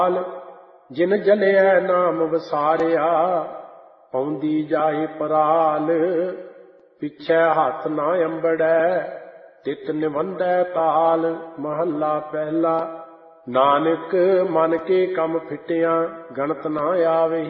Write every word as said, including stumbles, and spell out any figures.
ਜਿਨ ਜਲਿਆ ਨਾਮ ਵਸਾਰਿਆ, ਪਾਉਂਦੀ ਜਾਏ ਪਰਾਲ। ਪਿੱਛੇ ਹੱਥ ਨਾ ਅੰਬੜੈ, ਤਿਤ ਨਿਵੰਦੈ ਤਾਲ। ਮਹੱਲਾ ਪਹਿਲਾ। ਨਾਨਕ ਮਨ ਕੇ ਕੰਮ ਫਿਟਿਆ, ਗਣਤ ਨਾ ਆਵੇ।